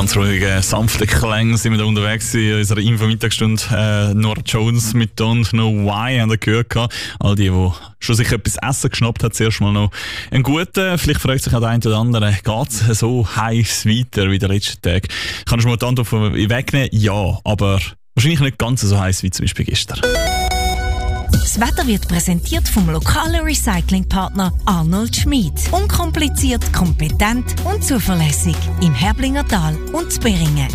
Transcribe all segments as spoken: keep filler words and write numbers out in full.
Ganz ruhige, sanfte Klänge sind wir da unterwegs in unserer Info-Mittagsstunde. Äh, Norah Jones mit Don't Know Why haben wir gehört. All die, die schon sich etwas Essen geschnappt haben, zuerst mal noch einen guten. Vielleicht fragt sich auch der eine oder andere, geht es so heiß weiter wie der letzte Tag? Kannst du mal die Antwort wegnehmen? Ja, aber wahrscheinlich nicht ganz so heiß wie zum Beispiel gestern. Das Wetter wird präsentiert vom lokalen Recyclingpartner Arnold Schmid. Unkompliziert, kompetent und zuverlässig. Im Herblinger Tal und Zberingen.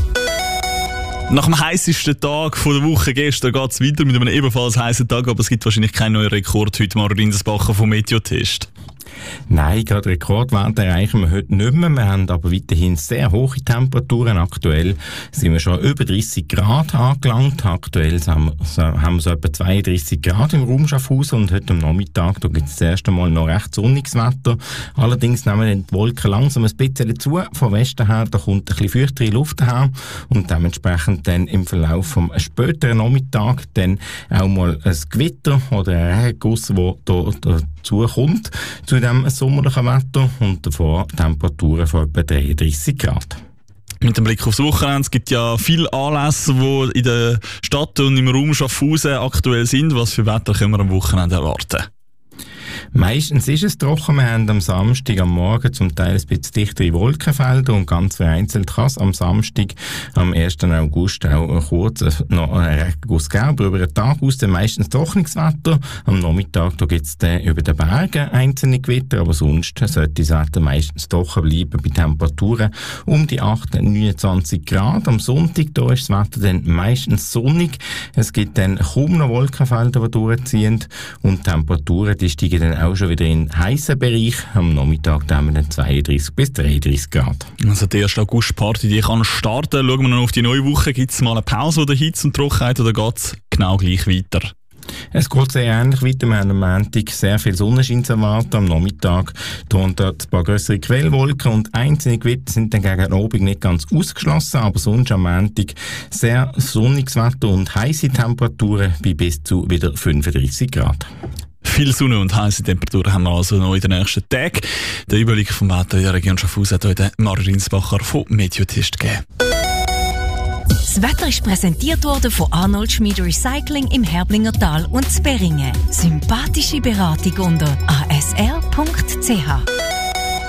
Nach dem heißesten Tag von der Woche gestern geht es weiter mit einem ebenfalls heißen Tag, aber es gibt wahrscheinlich keinen neuen Rekord heute mal in Rinsbacher vom Meteotest. Nein, gerade Rekordwerte erreichen wir heute nicht mehr. Wir haben aber weiterhin sehr hohe Temperaturen. Aktuell sind wir schon über dreißig Grad angelangt. Aktuell haben wir so etwa zweiunddreißig Grad im Raum Schaffhausen und heute am Nachmittag, da gibt es das erste Mal noch recht sonniges Wetter. Allerdings nehmen die Wolken langsam ein bisschen zu. Von Westen her, da kommt ein bisschen feuchtere Luft her und dementsprechend dann im Verlauf vom späteren Nachmittag dann auch mal ein Gewitter oder ein Regenguss, der da, dazu kommt zu dem sommerlichen Wetter und davor Temperaturen von etwa dreiunddreißig Grad. Mit dem Blick aufs Wochenende, es gibt ja viele Anlässe, die in der Stadt und im Raum Schaffhausen aktuell sind. Was für Wetter können wir am Wochenende erwarten? Meistens ist es trocken. Wir haben am Samstag am Morgen zum Teil ein bisschen dichtere Wolkenfelder und ganz vereinzelt kann es am Samstag, am ersten August, auch kurz noch einen Regenguss geben. Aber über den Tag aus dann meistens trockenes Wetter. Am Nachmittag gibt es dann über den Bergen einzelne Gewitter, aber sonst sollte das Wetter meistens trocken bleiben bei Temperaturen um die achtundzwanzig, neunundzwanzig Grad. Am Sonntag da ist das Wetter dann meistens sonnig. Es gibt dann kaum noch Wolkenfelder, die durchziehen und Temperaturen die steigen dann auch schon wieder in den heissen Bereich. Am Nachmittag haben wir dann zweiunddreißig bis dreiunddreißig Grad. Also die erste August-Party, die kann starten. Schauen wir noch auf die neue Woche. Gibt es mal eine Pause oder Hitze und Trockenheit oder geht es genau gleich weiter? Es geht sehr ähnlich weiter. Wir haben am Montag sehr viel Sonnenschein zu erwarten. Am Nachmittag tun dort ein paar grössere Quellwolken und einzelne Gewitter sind dann gegen den Abend nicht ganz ausgeschlossen. Aber sonst am Montag sehr sonniges Wetter und heisse Temperaturen bei bis zu wieder fünfunddreißig Grad. Viel Sonne und heiße Temperaturen haben wir also noch in den nächsten Tagen. Der Überblick vom Wetter in der Region Schaffhausen hat heute Norah Rinsbacher vom Meteotest gegeben. Das Wetter ist präsentiert worden von Arnold Schmid Recycling im Herblinger Tal und Zberingen. Sympathische Beratung unter a s r punkt c h.